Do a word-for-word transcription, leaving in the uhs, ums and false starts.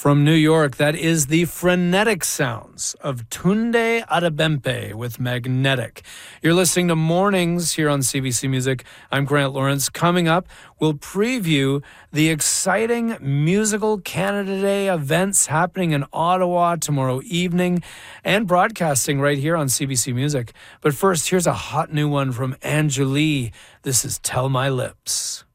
From New York, that is the frenetic sounds of Tunde Adebempe with Magnetic. You're listening to Mornings here on C B C Music. I'm Grant Lawrence. Coming up, we'll preview the exciting Musical Canada Day events happening in Ottawa tomorrow evening and broadcasting right here on C B C Music. But first, here's a hot new one from Angélie. This is Tell My Lips.